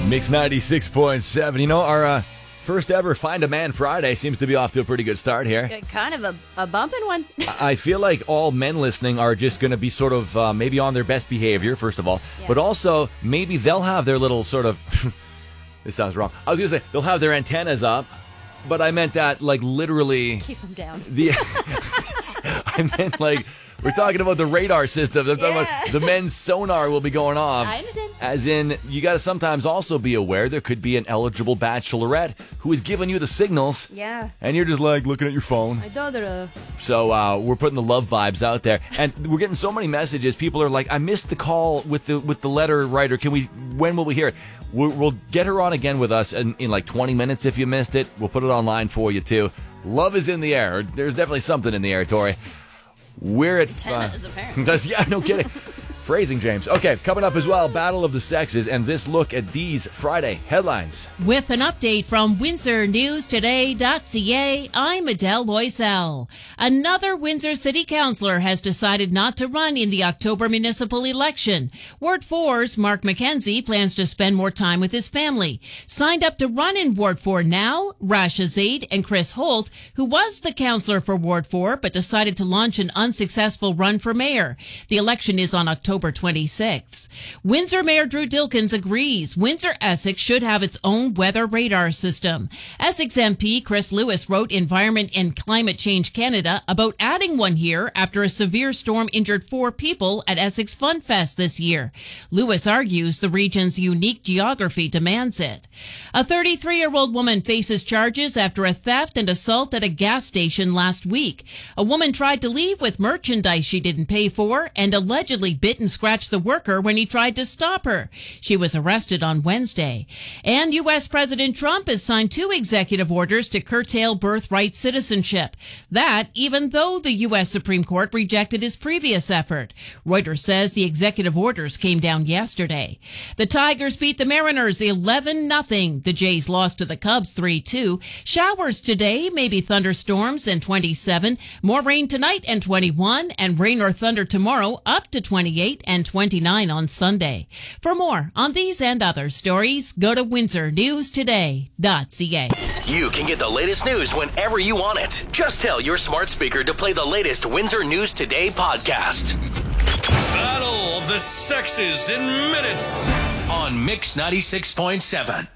Mix 96.7. You know, our first ever Find a Man Friday seems to be off to a pretty good start here. Kind of a bumping one. I feel like all men listening are just going to be sort of maybe on their best behavior, first of all. Yeah. But also, maybe they'll have their little sort of... This sounds wrong. I was going to say, they'll have their antennas up. But I meant that, like, literally... Keep them down. I meant, like, we're talking about the radar system. I'm talking about the men's sonar will be going off. I understand. As in, you got to sometimes also be aware there could be an eligible bachelorette who is giving you the signals. Yeah. And you're just, like, looking at your phone. So we're putting the love vibes out there. And we're getting so many messages. People are like, I missed the call with the letter writer. When will we hear it? We'll get her on again with us in like 20 minutes if you missed it. We'll put it online for you, too. Love is in the air. There's definitely something in the air, Tori. We're at... Antenna is apparent. Yeah, no kidding. Phrasing, James. Okay, coming up as well, Battle of the Sexes, and this look at these Friday headlines. With an update from WindsorNewsToday.ca, I'm Adele Loisel. Another Windsor City Councillor has decided not to run in the October municipal election. Ward 4's Mark McKenzie plans to spend more time with his family. Signed up to run in Ward 4 now, Rasha Zaid and Chris Holt, who was the councillor for Ward 4 but decided to launch an unsuccessful run for mayor. The election is on October 26th. Windsor Mayor Drew Dilkins agrees Windsor-Essex should have its own weather radar system. Essex MP Chris Lewis wrote Environment and Climate Change Canada about adding one here after a severe storm injured 4 people at Essex Fun Fest this year. Lewis argues the region's unique geography demands it. A 33-year-old woman faces charges after a theft and assault at a gas station last week. A woman tried to leave with merchandise she didn't pay for and allegedly bit and scratched the worker when he tried to stop her. She was arrested on Wednesday. And U.S. President Trump has signed 2 executive orders to curtail birthright citizenship. That, even though the U.S. Supreme Court rejected his previous effort. Reuters says the executive orders came down yesterday. The Tigers beat the Mariners 11-0. The Jays lost to the Cubs 3-2. Showers today, maybe thunderstorms and 27. More rain tonight and 21. And rain or thunder tomorrow up to 28 and 29 on Sunday. For more on these and other stories, go to WindsorNewsToday.ca. You can get the latest news whenever you want it. Just tell your smart speaker to play the latest Windsor News Today podcast. Battle of the Sexes in minutes on Mix 96.7.